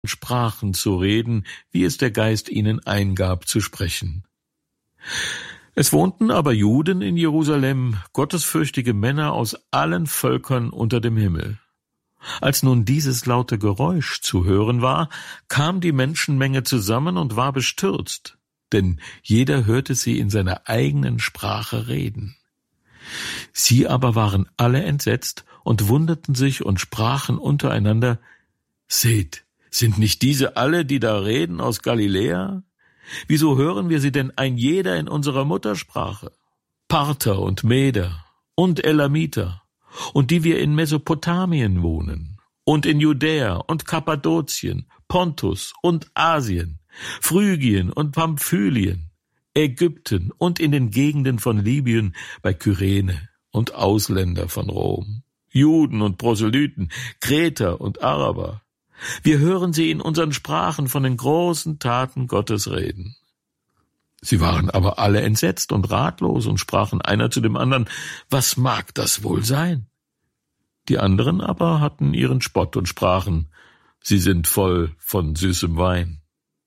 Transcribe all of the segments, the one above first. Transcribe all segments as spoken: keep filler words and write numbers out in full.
Sprachen zu reden, wie es der Geist ihnen eingab zu sprechen. Es wohnten aber Juden in Jerusalem, gottesfürchtige Männer aus allen Völkern unter dem Himmel. Als nun dieses laute Geräusch zu hören war, kam die Menschenmenge zusammen und war bestürzt, denn jeder hörte sie in seiner eigenen Sprache reden. Sie aber waren alle entsetzt und wunderten sich und sprachen untereinander: Seht, sind nicht diese alle, die da reden, aus Galiläa? Wieso hören wir sie denn ein jeder in unserer Muttersprache? Parther und Meder und Elamiter, und die wir in Mesopotamien wohnen, und in Judäa und Kappadokien, Pontus und Asien, Phrygien und Pamphylien, Ägypten und in den Gegenden von Libyen bei Kyrene und Ausländer von Rom, Juden und Proselyten, Kreter und Araber. Wir hören sie in unseren Sprachen von den großen Taten Gottes reden. Sie waren aber alle entsetzt und ratlos und sprachen einer zu dem anderen: Was mag das wohl sein? Die anderen aber hatten ihren Spott und sprachen: Sie sind voll von süßem Wein.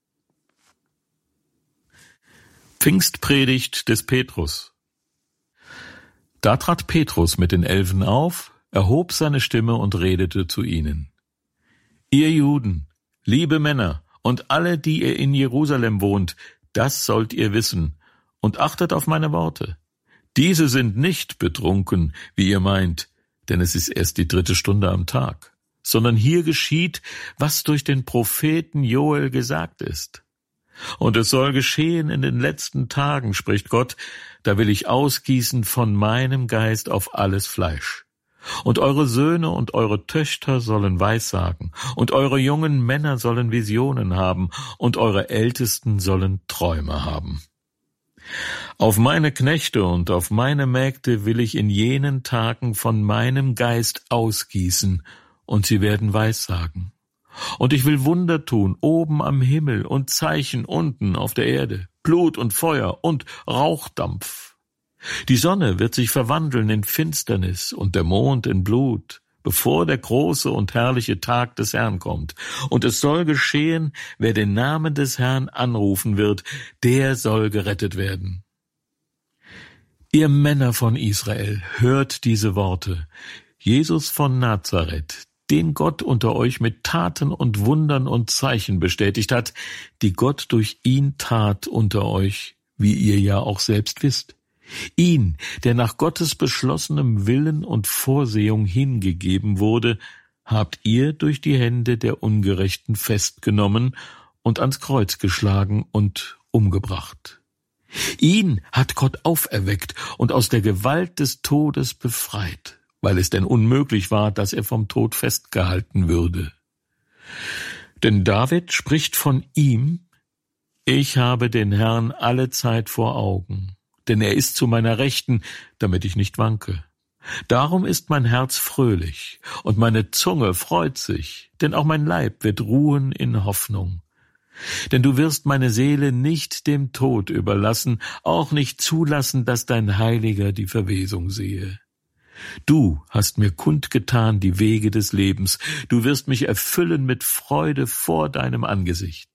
Pfingstpredigt des Petrus. Da trat Petrus mit den Elfen auf, erhob seine Stimme und redete zu ihnen: Ihr Juden, liebe Männer und alle, die ihr in Jerusalem wohnt, das sollt ihr wissen, und achtet auf meine Worte. Diese sind nicht betrunken, wie ihr meint, denn es ist erst die dritte Stunde am Tag, sondern hier geschieht, was durch den Propheten Joel gesagt ist. Und es soll geschehen in den letzten Tagen, spricht Gott, da will ich ausgießen von meinem Geist auf alles Fleisch. Und eure Söhne und eure Töchter sollen Weissagen, und eure jungen Männer sollen Visionen haben, und eure Ältesten sollen Träume haben. Auf meine Knechte und auf meine Mägde will ich in jenen Tagen von meinem Geist ausgießen, und sie werden Weissagen. Und ich will Wunder tun, oben am Himmel und Zeichen unten auf der Erde, Blut und Feuer und Rauchdampf. Die Sonne wird sich verwandeln in Finsternis und der Mond in Blut, bevor der große und herrliche Tag des Herrn kommt. Und es soll geschehen, wer den Namen des Herrn anrufen wird, der soll gerettet werden. Ihr Männer von Israel, hört diese Worte. Jesus von Nazareth, den Gott unter euch mit Taten und Wundern und Zeichen bestätigt hat, die Gott durch ihn tat unter euch, wie ihr ja auch selbst wisst. Ihn, der nach Gottes beschlossenem Willen und Vorsehung hingegeben wurde, habt ihr durch die Hände der Ungerechten festgenommen und ans Kreuz geschlagen und umgebracht. Ihn hat Gott auferweckt und aus der Gewalt des Todes befreit, weil es denn unmöglich war, dass er vom Tod festgehalten würde. Denn David spricht von ihm: Ich habe den Herrn alle Zeit vor Augen, denn er ist zu meiner Rechten, damit ich nicht wanke. Darum ist mein Herz fröhlich und meine Zunge freut sich, denn auch mein Leib wird ruhen in Hoffnung. Denn du wirst meine Seele nicht dem Tod überlassen, auch nicht zulassen, dass dein Heiliger die Verwesung sehe. Du hast mir kundgetan die Wege des Lebens, du wirst mich erfüllen mit Freude vor deinem Angesicht.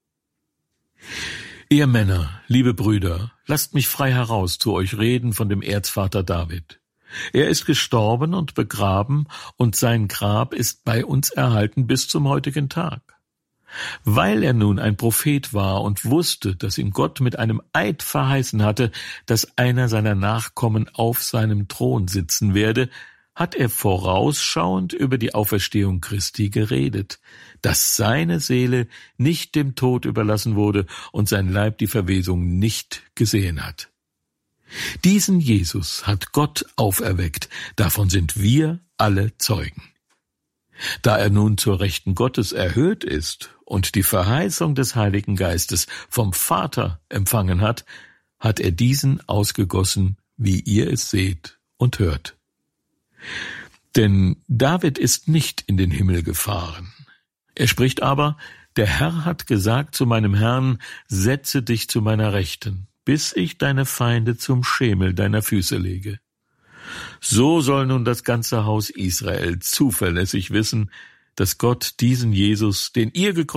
Ihr Männer, liebe Brüder, lasst mich frei heraus zu euch reden von dem Erzvater David. Er ist gestorben und begraben, und sein Grab ist bei uns erhalten bis zum heutigen Tag. Weil er nun ein Prophet war und wusste, dass ihm Gott mit einem Eid verheißen hatte, dass einer seiner Nachkommen auf seinem Thron sitzen werde, hat er vorausschauend über die Auferstehung Christi geredet, dass seine Seele nicht dem Tod überlassen wurde und sein Leib die Verwesung nicht gesehen hat. Diesen Jesus hat Gott auferweckt, davon sind wir alle Zeugen. Da er nun zur Rechten Gottes erhöht ist und die Verheißung des Heiligen Geistes vom Vater empfangen hat, hat er diesen ausgegossen, wie ihr es seht und hört. Denn David ist nicht in den Himmel gefahren. Er spricht aber: Der Herr hat gesagt zu meinem Herrn, setze dich zu meiner Rechten, bis ich deine Feinde zum Schemel deiner Füße lege. So soll nun das ganze Haus Israel zuverlässig wissen, dass Gott diesen Jesus, den ihr gekreuzigt